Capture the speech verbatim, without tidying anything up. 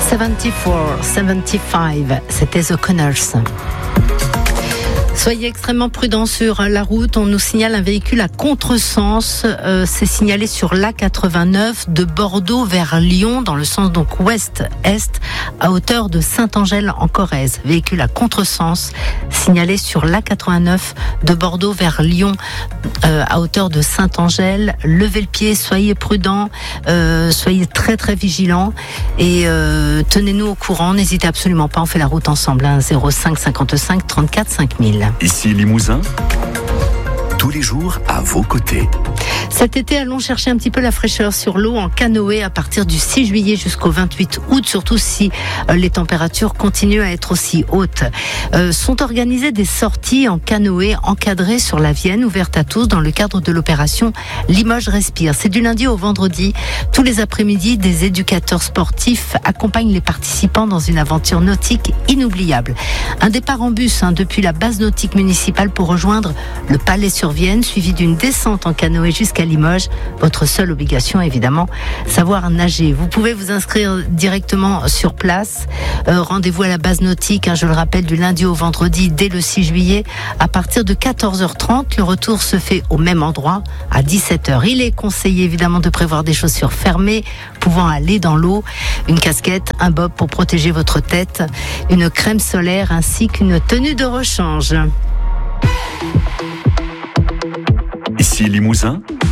soixante-quatre, soixante-quinze, c'était The Connors. Soyez extrêmement prudents sur la route. On nous signale un véhicule à contresens. Euh, c'est signalé sur l'A quatre-vingt-neuf de Bordeaux vers Lyon, dans le sens donc ouest-est, à hauteur de Saint-Angèle en Corrèze. Véhicule à contresens signalé sur l'A quatre-vingt-neuf de Bordeaux vers Lyon, euh, à hauteur de Saint-Angèle. Levez le pied, soyez prudents, euh, soyez très très vigilants et euh, tenez-nous au courant. N'hésitez absolument pas. On fait la route ensemble. Hein, zéro cinq cinquante-cinq trente-quatre cinq mille. Ici Limousin, tous les jours à vos côtés. Cet été, allons chercher un petit peu la fraîcheur sur l'eau en canoë à partir du six juillet jusqu'au vingt-huit août, surtout si euh, les températures continuent à être aussi hautes. Euh, sont organisées des sorties en canoë encadrées sur la Vienne, ouvertes à tous dans le cadre de l'opération Limoges Respire. C'est du lundi au vendredi. Tous les après-midi, des éducateurs sportifs accompagnent les participants dans une aventure nautique inoubliable. Un départ en bus hein, depuis la base nautique municipale pour rejoindre le Palais-sur-Vienne, suivi d'une descente en canoë jusqu'à Limoges. Votre seule obligation, évidemment, savoir nager. Vous pouvez vous inscrire directement sur place. Euh, rendez-vous à la base nautique, hein, je le rappelle, du lundi au vendredi dès le six juillet à partir de quatorze heures trente. Le retour se fait au même endroit à dix-sept heures. Il est conseillé évidemment de prévoir des chaussures fermées pouvant aller dans l'eau, une casquette, un bob pour protéger votre tête, une crème solaire ainsi qu'une tenue de rechange. Ici Limousin,